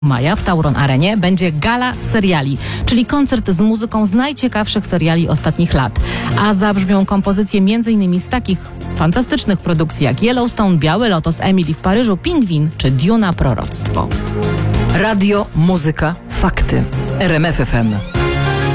maja w Tauron Arenie będzie gala seriali, czyli koncert z muzyką z najciekawszych seriali ostatnich lat. A zabrzmią kompozycje m.in. z takich fantastycznych produkcji jak Yellowstone, Biały Lotos, Emily w Paryżu, Pingwin czy Duna Proroctwo. Radio, muzyka, fakty. RMF FM.